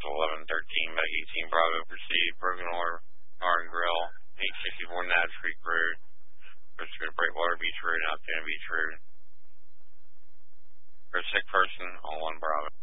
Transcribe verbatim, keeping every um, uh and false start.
to eleven thirteen by eighteen Bravo, proceed, Broken Oar, Bar and Grill, eight sixty-four Nabs Creek Road, first go to Brightwater Beach Road and Altoona Beach Road. For a sick person on one Bravo.